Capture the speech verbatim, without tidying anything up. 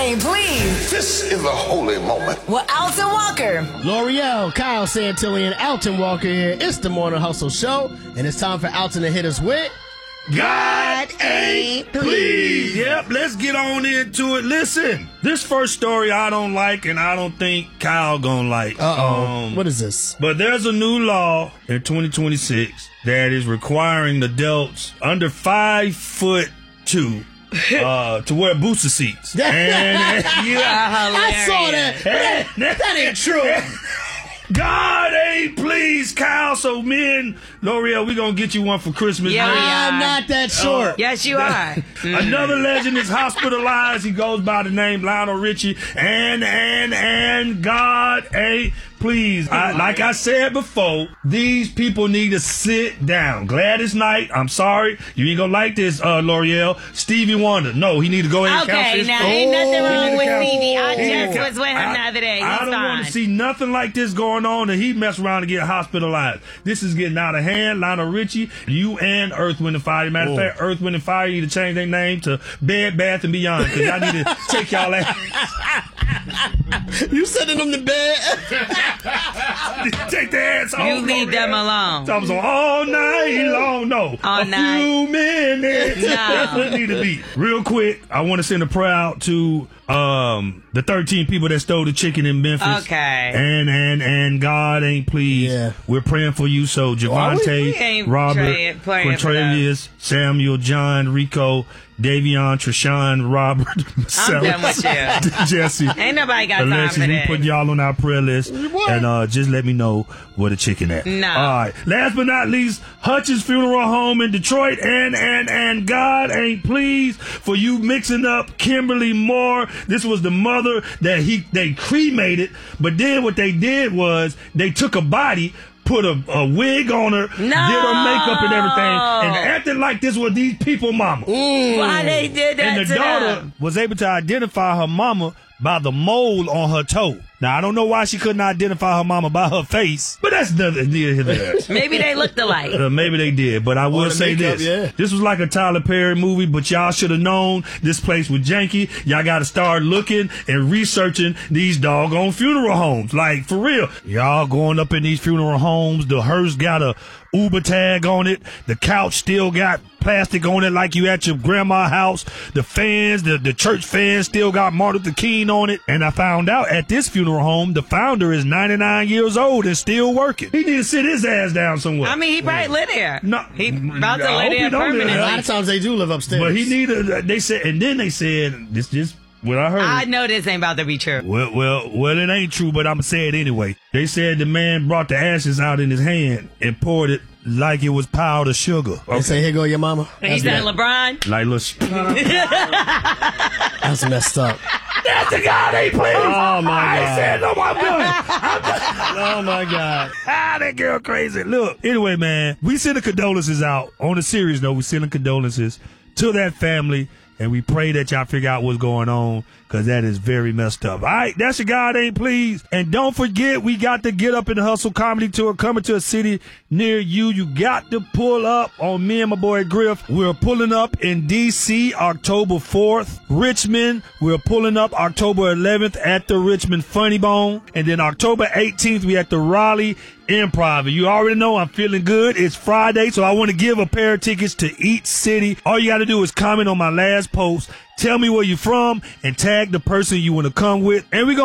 ain't pleased. This is a holy moment. With Alton Walker. L'Oreal, Kyle Santilli, and Alton Walker here. It's the Morning Hustle Show, and it's time for Alton to hit us with God Ain't Pleased. Yep, let's get on into it. Listen, this first story I don't like, and I don't think Kyle gonna like. Uh-oh. Um, what is this? But there's a new law in twenty twenty-six that is requiring adults under five foot two uh, to wear booster seats. and, You are hilarious. I saw that. That, that ain't true. God ain't pleased, Kyle. So me and L'Oreal, we gonna get you one for Christmas. Yeah, man. we are. I'm not that short. Uh, Yes, you are. Another legend is hospitalized. He goes by the name Lionel Richie. And, and, and God ain't pleased. I, like I said before, these people need to sit down. Gladys Knight, I'm sorry. You ain't gonna like this, uh, L'Oreal. Stevie Wonder, no, he need to go ahead and counsel Okay, his now oh, ain't nothing wrong with counsel. Stevie. I He need just to was with him I- the other day. He's I don't fine. want to see nothing like this going on, and he mess around and get hospitalized. This is getting out of hand. Lionel Richie, you and Earth, Wind and Fire. Matter of Oh. fact, Earth, Wind and Fire need to change their name to Bed, Bath, and Beyond, because y'all need to take y'all ass. You sending them to bed? Take their ass home. You leave them alone. So I was on all night long. No. All a night. few minutes. No. That's what it need to be. Real quick, I want to send a prayer out to um the thirteen people that stole the chicken in Memphis. Okay. And and and God ain't pleased. Yeah. We're praying for you. So Javante, we ain't Robert, praying- praying for Quintrelius, Samuel, John, Rico, Davion, Treshawn, Robert, I'm done with you. Jesse. Ain't nobody got time Alexis, for we that. put y'all on our prayer list. What? And uh, just let me know where the chicken at. No. All right. Last but not least, Hutchins Funeral Home in Detroit. And, and, and God ain't pleased for you mixing up Kimberly Moore. This was the mother that he they cremated. But then what they did was they took a body, put a, a wig on her, did her makeup and everything, and acted like this was these people mama. Why they did that And the to daughter them? was able to identify her mama by the mole on her toe. Now, I don't know why she couldn't identify her mama by her face, but that's nothing near here. There. Maybe they looked alike. Uh, maybe they did, but I will the say makeup, this. yeah. This was like a Tyler Perry movie, but y'all should have known this place was janky. Y'all got to start looking and researching these doggone funeral homes. Like, for real. Y'all going up in these funeral homes, the hearse got a Uber tag on it. The couch still got plastic on it like you at your grandma's house. The fans, the, the church fans still got Martin Luther King on it. And I found out at this funeral home, the founder is ninety-nine years old and still working. He need to sit his ass down somewhere. I mean, he probably live there. No. He about to I live hope he there don't live there. A permanently. lot of times they do live upstairs. But he needed, they said, and then they said, this just what I heard. I know this ain't about to be true. Well, well, well, it ain't true, but I'm going to say it anyway. They said the man brought the ashes out in his hand and poured it like it was powdered sugar. They say, here go your mama. And he said, Yeah. LeBron, Like, look. That's messed up. That's the guy they played. Oh, my I ain't God. said no, I'm done. Oh, my God. Ah, that girl crazy. Look, anyway, man, we sending condolences out. On a serious note, we sending condolences to that family, and we pray that y'all figure out what's going on, because that is very messed up. All right, that's your God ain't pleased. And don't forget, we got the Get Up in the Hustle comedy tour coming to a city near you. You got to pull up on me and my boy Griff. We're pulling up in D C October fourth. Richmond, we're pulling up October eleventh at the Richmond Funny Bone. And then October eighteenth, we at the Raleigh Improv. And you already know I'm feeling good. It's Friday, so I want to give a pair of tickets to each city. All you got to do is comment on my last post. Tell me where you're from and tag the person you want to come with. And we gonna